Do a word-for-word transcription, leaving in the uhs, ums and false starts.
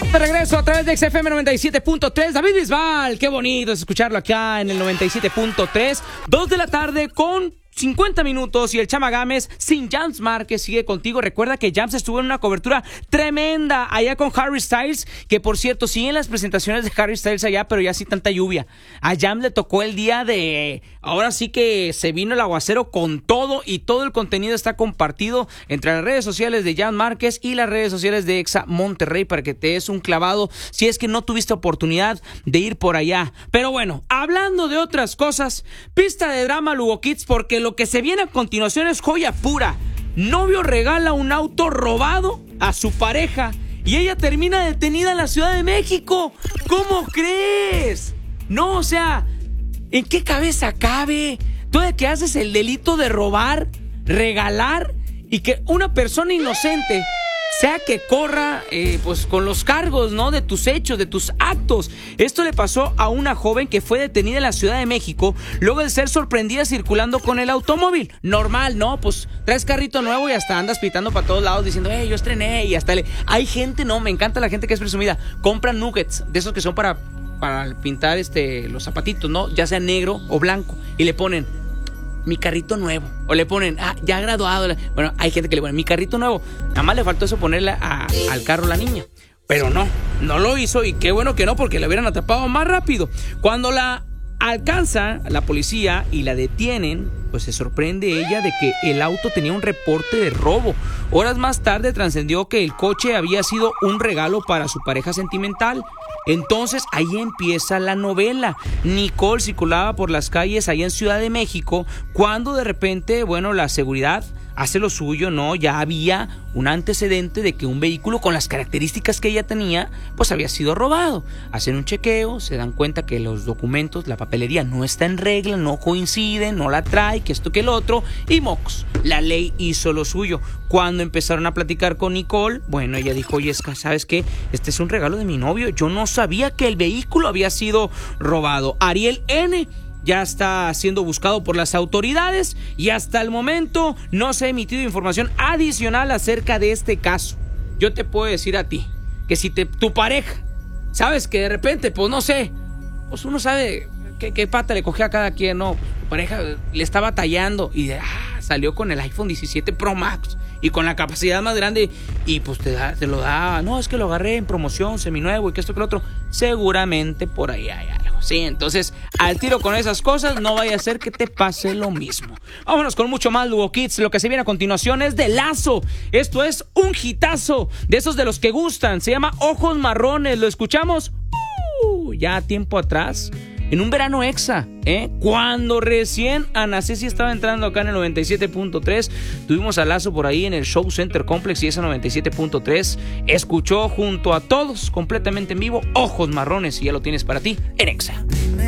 De regreso a través de X F M noventa y siete punto tres. David Bisbal, qué bonito es escucharlo acá en el noventa y siete punto tres. Dos de la tarde con cincuenta minutos y el Chama Gámez sin Jams Márquez sigue contigo. Recuerda que Jams estuvo en una cobertura tremenda allá con Harry Styles, que por cierto siguen las presentaciones de Harry Styles allá, pero ya sí tanta lluvia. A Jams le tocó el día de... Ahora sí que se vino el aguacero con todo y todo el contenido está compartido entre las redes sociales de Jams Márquez y las redes sociales de Exa Monterrey para que te des un clavado si es que no tuviste oportunidad de ir por allá. Pero bueno, hablando de otras cosas, pista de drama Lugo Kids, porque lo que se viene a continuación es joya pura. Novio regala un auto robado a su pareja y ella termina detenida en la Ciudad de México. ¿Cómo crees? No, o sea, ¿en qué cabeza cabe? Tú de que haces el delito de robar, regalar y que una persona inocente sea que corra eh, pues con los cargos, ¿no? De tus hechos, de tus actos. Esto le pasó a una joven que fue detenida en la Ciudad de México luego de ser sorprendida circulando con el automóvil. Normal, ¿no? Pues traes carrito nuevo y hasta andas pitando para todos lados diciendo, eh, yo estrené y hasta le... Hay gente, no, me encanta la gente que es presumida. Compran nuggets, de esos que son para, para pintar este, los zapatitos, ¿no? Ya sea negro o blanco. Y le ponen... mi carrito nuevo. O le ponen, ah, ya graduado. Bueno, hay gente que le pone, mi carrito nuevo. Nada más le faltó eso ponerle a, al carro la niña. Pero no, no lo hizo y qué bueno que no, porque la hubieran atrapado más rápido. Cuando la alcanza la policía y la detienen, pues se sorprende ella de que el auto tenía un reporte de robo. Horas más tarde trascendió que el coche había sido un regalo para su pareja sentimental. Entonces ahí empieza la novela. Nicole circulaba por las calles allá en Ciudad de México cuando de repente, bueno, la seguridad hace lo suyo, ¿no? Ya había un antecedente de que un vehículo con las características que ella tenía, pues había sido robado. Hacen un chequeo, se dan cuenta que los documentos, la papelería no está en regla, no coinciden, no la trae, que esto, que el otro, y mocos, la ley hizo lo suyo. Cuando empezaron a platicar con Nicole, bueno, ella dijo, oye, ¿sabes qué? Este es un regalo de mi novio, yo no sabía que el vehículo había sido robado. Ariel N. ya está siendo buscado por las autoridades y hasta el momento no se ha emitido información adicional acerca de este caso. Yo te puedo decir a ti que si te, tu pareja, sabes que de repente, pues no sé, pues uno sabe qué, qué pata le coge a cada quien, no, tu pareja le estaba tallando y ah, salió con el iPhone diecisiete Pro Max y con la capacidad más grande y pues te, da, te lo da, no, es que lo agarré en promoción, seminuevo y que esto que lo otro, seguramente por ahí hay algo, sí, entonces al tiro con esas cosas, no vaya a ser que te pase lo mismo. Vámonos con mucho más Lugo Kids, lo que se viene a continuación es de Lazo, esto es un hitazo, de esos de los que gustan, se llama Ojos Marrones, lo escuchamos uh, ya tiempo atrás, en un verano exa, ¿eh? Cuando recién Ana Ceci estaba entrando acá en el noventa y siete punto tres, tuvimos a Lazo por ahí en el Show Center Complex y esa noventa y siete punto tres escuchó junto a todos completamente en vivo Ojos Marrones y ya lo tienes para ti en Exa.